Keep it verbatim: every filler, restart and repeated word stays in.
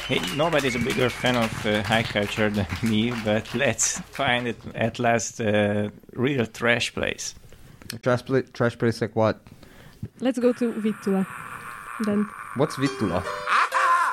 Hey, nobody's a bigger fan of uh, high culture than me, but let's find it at last a uh, real trash place. Trash, pla- trash place like what? Let's go to Vittula. Then. What's Vittula?